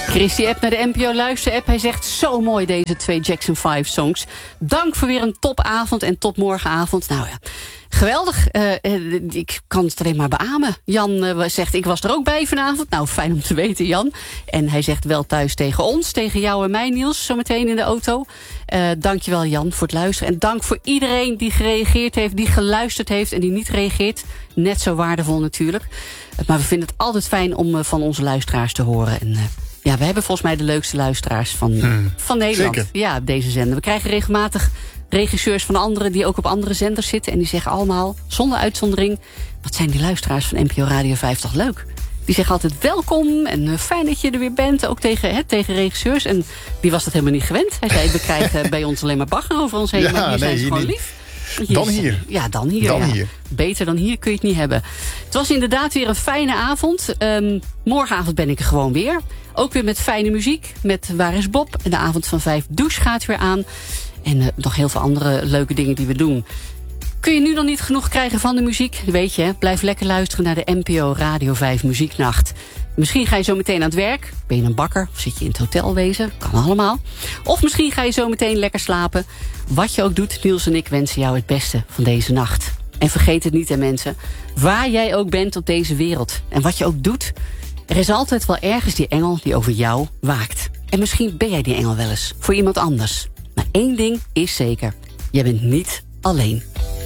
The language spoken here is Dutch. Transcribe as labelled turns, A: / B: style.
A: Chris appt naar de NPO Luister-app. Hij zegt, zo mooi deze 2 Jackson 5 songs. Dank voor weer een topavond en tot morgenavond. Nou ja, geweldig. Ik kan het alleen maar beamen. Jan zegt, ik was er ook bij vanavond. Nou, fijn om te weten, Jan. En hij zegt wel thuis tegen ons, tegen jou en mij, Niels, zometeen in de auto. Dankjewel, Jan, voor het luisteren. En dank voor iedereen die gereageerd heeft, die geluisterd heeft en die niet reageert. Net zo waardevol natuurlijk. Maar we vinden het altijd fijn om van onze luisteraars te horen. En ja, we hebben volgens mij de leukste luisteraars van Nederland.
B: Zeker.
A: Ja, op deze zender. We krijgen regelmatig regisseurs van anderen die ook op andere zenders zitten. En die zeggen allemaal, zonder uitzondering, wat zijn die luisteraars van NPO Radio 5 toch leuk. Die zeggen altijd welkom en fijn dat je er weer bent. Ook tegen regisseurs. En die was dat helemaal niet gewend. Hij zei, we krijgen bij ons alleen maar bagger over ons heen.
B: Ja,
A: maar hier zijn ze gewoon
B: niet.
A: lief.
B: Dan hier.
A: Ja, dan hier.
B: Dan
A: ja.
B: hier.
A: Beter dan hier kun je het niet hebben. Het was inderdaad weer een fijne avond. Morgenavond ben ik er gewoon weer. Ook weer met fijne muziek. Met Waar is Bob? En de avond van 5 douche gaat weer aan. En nog heel veel andere leuke dingen die we doen. Kun je nu nog niet genoeg krijgen van de muziek? Weet je, blijf lekker luisteren naar de NPO Radio 5 Muzieknacht. Misschien ga je zo meteen aan het werk. Ben je een bakker of zit je in het hotelwezen? Kan allemaal. Of misschien ga je zo meteen lekker slapen. Wat je ook doet, Niels en ik wensen jou het beste van deze nacht. En vergeet het niet, hè mensen. Waar jij ook bent op deze wereld. En wat je ook doet. Er is altijd wel ergens die engel die over jou waakt. En misschien ben jij die engel wel eens. Voor iemand anders. Maar één ding is zeker. Jij bent niet alleen.